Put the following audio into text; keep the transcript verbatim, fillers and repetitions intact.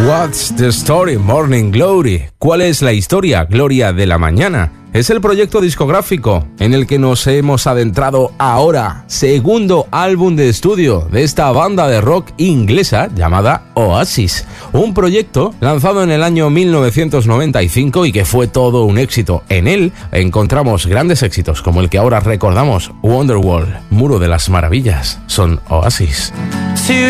What's the Story, Morning Glory? ¿Cuál es la historia, Gloria de la Mañana? Es el proyecto discográfico en el que nos hemos adentrado ahora, segundo álbum de estudio de esta banda de rock inglesa llamada Oasis. Un proyecto lanzado en el año mil novecientos noventa y cinco y que fue todo un éxito. En él encontramos grandes éxitos como el que ahora recordamos, Wonderwall, Muro de las Maravillas. Son Oasis.